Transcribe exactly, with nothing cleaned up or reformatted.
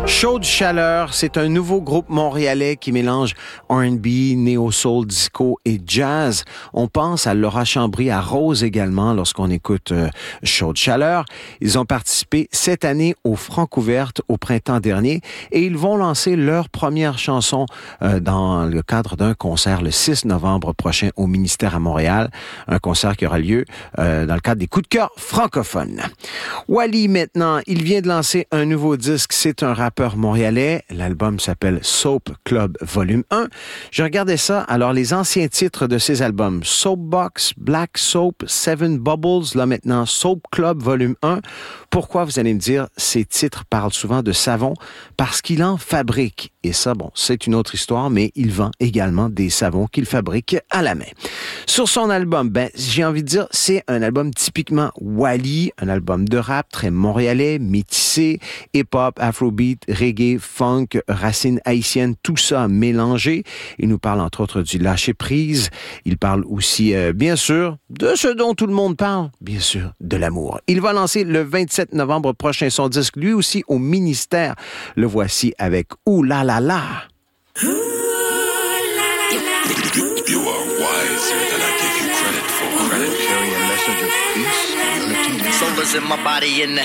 Chaude Chaleur, c'est un nouveau groupe montréalais qui mélange R and B, néo-soul, disco et jazz. On pense à Laura Chambry, à Rose également lorsqu'on écoute euh, Chaude Chaleur. Ils ont participé cette année au Francouverte au printemps dernier et ils vont lancer leur première chanson euh, dans le cadre d'un concert le six novembre prochain au Ministère à Montréal. Un concert qui aura lieu euh, dans le cadre des coups de cœur francophones. Wally maintenant, il vient de lancer un nouveau disque. C'est un rappeur montréalais. L'album s'appelle Soap Club Volume un. Je regardais ça. Alors, les anciens titres de ces albums, Soapbox, Black Soap, Seven Bubbles, là maintenant, Soap Club Volume un. Pourquoi, vous allez me dire, ces titres parlent souvent de savon? Parce qu'il en fabrique. Et ça, bon, c'est une autre histoire, mais il vend également des savons qu'il fabrique à la main. Sur son album, ben, j'ai envie de dire, c'est un album typiquement Wally, un album de rap très montréalais, métissé, hip-hop, afrobeat, reggae, funk, racines haïtiennes, tout ça mélangé. Il nous parle entre autres du lâcher-prise. Il parle aussi, euh, bien sûr, de ce dont tout le monde parle, bien sûr, de l'amour. Il va lancer le vingt-sept novembre prochain son disque, lui aussi au ministère. Le voici avec Ouh la la la. You are wiser than I give you credit for. Credit carry a message of peace, unity. Souls in my body in the